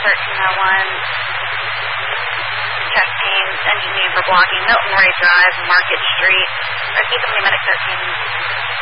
Testing, engineer for blocking Milton Ray Drive, Market Street. Rescue Company Medic 13.